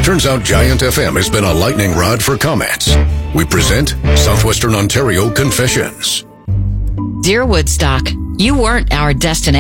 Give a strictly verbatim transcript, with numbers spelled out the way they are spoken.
Turns out Giant F M has been a lightning rod for comments. We present Southwestern Ontario Confessions. Dear Woodstock, you weren't our destination.